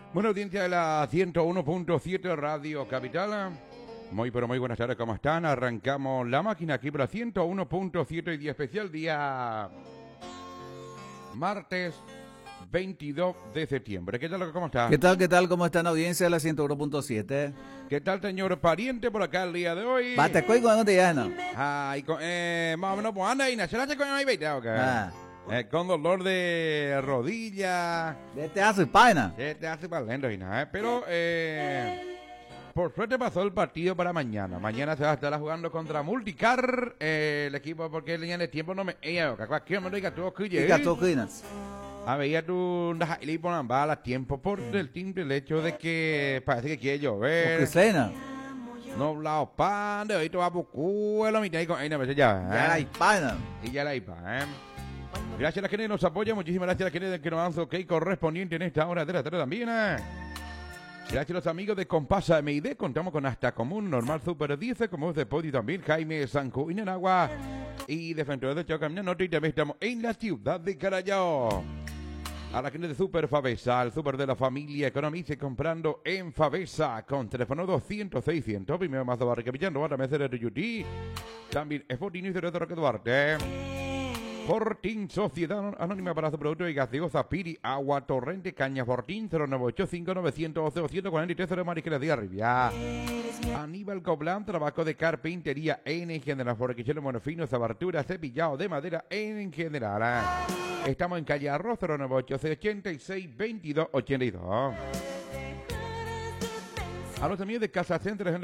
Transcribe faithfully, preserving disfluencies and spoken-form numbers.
Buena audiencia de la ciento uno punto siete Radio Capital. Muy pero muy buenas tardes, ¿cómo están? Arrancamos la máquina aquí por la ciento uno punto siete y día especial, día martes veintidós de septiembre. ¿Qué tal, cómo está? ¿Qué tal, qué tal? ¿Cómo está la audiencia de la ciento uno punto siete? ¿Qué tal, señor pariente, por acá el día de hoy? Bate coi con te llano. Ay, con, eh, más o menos, pues anda y nació la con ahí, veita, ok. Ah. Eh, con dolor de rodilla. De te hace paina. Eh, te hace para lento y nada, eh. Pero, eh, por suerte pasó el partido para mañana. Mañana se va a estar jugando contra Multicar, eh, el equipo, porque el día de tiempo no me... Ella, cualquier momento que tú Y gato quinas. A ver, ya tú y ponen balas tiempo por el simple hecho de que parece que quiere llover. Porque cena. No la pan de hoy te va a buscar la mitad y con ella me ya. Ya la hispana. Y ya la hipa, eh. Gracias a la gente que nos apoya, muchísimas gracias a la gente que nos dan su ok correspondiente en esta hora de la tarde también, eh. Gracias a los amigos de Compasa M I D, contamos con hasta común, normal, super diez, como es de Podi también, Jaime Sanco, Inenagua y de Frente de Chocamina Norte, y también estamos en la ciudad de Carayao. A la gente de Super Favesa, el super de la familia, economice comprando en Favesa, con teléfono doscientos seiscientos, primero más de Barrica Villano, ahora me hace de Yuti, también Sporting y de Roque Duarte. Fortín, Sociedad Anónima para su producto y gaseosa Piri, Agua Torrente, Caña Fortín, cero nueve ocho cinco nueve cero cero ciento cuarenta y tres, cero Marisqueras de Arribia. Aníbal Coblán, trabajo de carpintería en general, forquillero monofinos, abertura, cepillado de madera en general. Estamos en calle Arroz, cero nueve ocho ochenta y seis veintidós ochenta y dos. A los amigos de Casa Centro